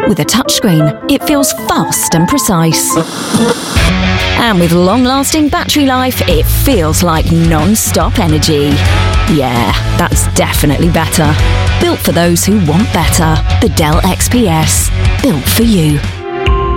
With a touchscreen, it feels fast and precise. And with long-lasting battery life, it feels like non-stop energy. Yeah, that's definitely better. Built for those who want better. The Dell XPS. Built for you.